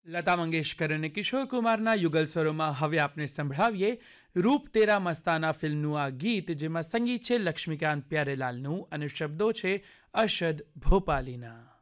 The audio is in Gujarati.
લતા મંગેશકર અને કિશોર કુમારના યુગલ સ્વરોમાં હવે આપને સંભળાવીએ રૂપ તેરા મસ્તાના ફિલ્મનું આ ગીત, જેમાં સંગીત છે લક્ષ્મીકાંત પ્યારેલાલનું અને શબ્દો છે અરશદ ભોપાલીના.